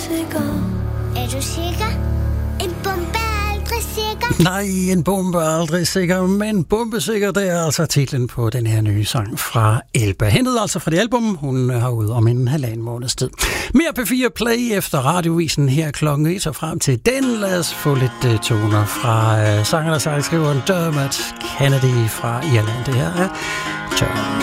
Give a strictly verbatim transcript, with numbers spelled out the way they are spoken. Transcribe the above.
sikker. Er du sikker? En bombe er aldrig sikker. Nej, en bombe er aldrig sikker, men bombesikker, det er altså titlen på den her nye sang fra Elba. Hentet altså fra det album, hun har ud om en halvanden måneds tid. Mere P fire Play efter radiovisen her klokken et og frem til den. Lad os få lidt uh, toner fra uh, sangeren og sangskriveren Dermot Kennedy fra Irland. Det her er Turn.